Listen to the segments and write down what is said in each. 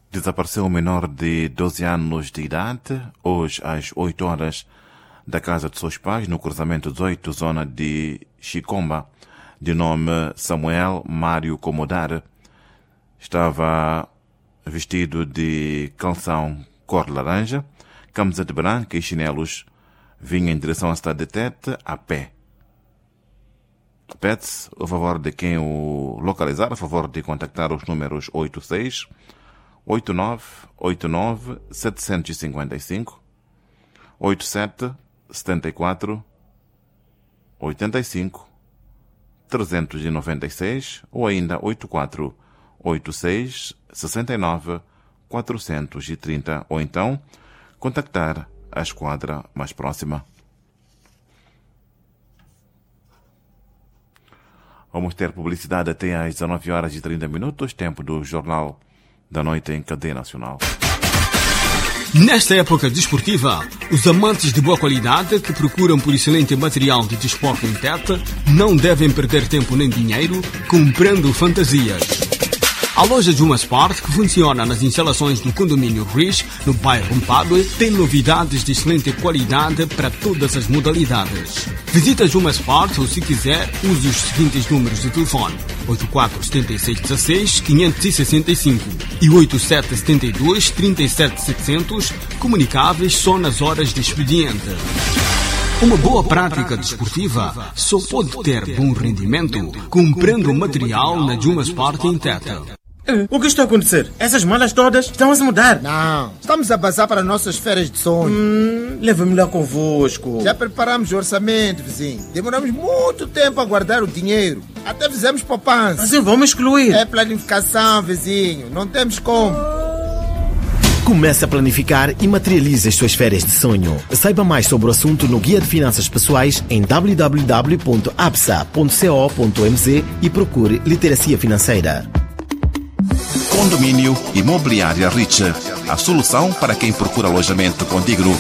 Desapareceu um menor de 12 anos de idade, hoje às 8 horas, da casa de seus pais, no cruzamento 18, zona de Chicomba, de nome Samuel Mário Comodar. Estava vestido de calção cor laranja, camiseta branca e chinelos. Vinha em direção à cidade de Tete a pé. Pede-se a favor de quem o localizar, a favor de contactar os números 86 89 89 755 87 74 85 396 ou ainda 84 86 69 430 ou então contactar a esquadra mais próxima. Vamos ter publicidade até às 19 horas e 30 minutos, tempo do Jornal da Noite em cadeia nacional. Nesta época desportiva, os amantes de boa qualidade que procuram por excelente material de desporto em Tete não devem perder tempo nem dinheiro comprando fantasias. A loja Juma Sport, que funciona nas instalações do condomínio Riz, no bairro Mpadue, tem novidades de excelente qualidade para todas as modalidades. Visita Juma Sport ou, se quiser, use os seguintes números de telefone: 847616-565 e 8772-37700, comunicáveis só nas horas de expediente. Uma boa prática desportiva só pode ter bom rendimento comprando material na Juma Sport em Tete. O que está a acontecer? Essas malas todas estão a se mudar. Não, estamos a passar para nossas férias de sonho. Leva-me lá convosco. Já preparamos o orçamento, vizinho. Demoramos muito tempo a guardar o dinheiro. Até fizemos poupança. Assim vamos excluir. É planificação, vizinho. Não temos como. Comece a planificar e materialize as suas férias de sonho. Saiba mais sobre o assunto no Guia de Finanças Pessoais em www.absa.co.mz e procure Literacia Financeira. Condomínio Imobiliária Rich, a solução para quem procura alojamento condigno.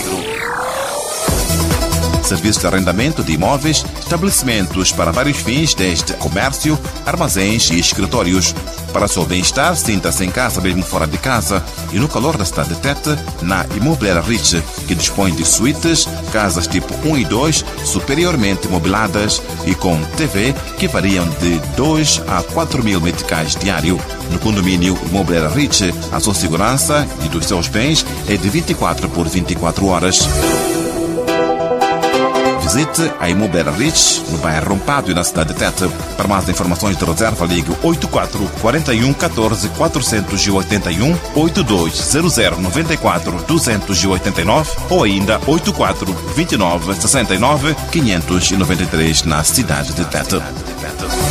Serviço de arrendamento de imóveis, estabelecimentos para vários fins, desde comércio, armazéns e escritórios. Para seu bem-estar, sinta-se em casa mesmo fora de casa e no calor da cidade de Tete, na Imobiliária Rich, que dispõe de suítes, casas tipo 1 e 2, superiormente mobiladas e com TV que variam de 2 a 4 mil meticais diário. No condomínio Imobiliária Rich, a sua segurança e dos seus bens é de 24 por 24 horas. Visite a Imobiliária Rich, no bairro Mpadue, na cidade de Tete. Para mais informações de reserva, ligue 84 41 14 481 82 00 94 289 ou ainda 84 29 69 593 na cidade de Tete.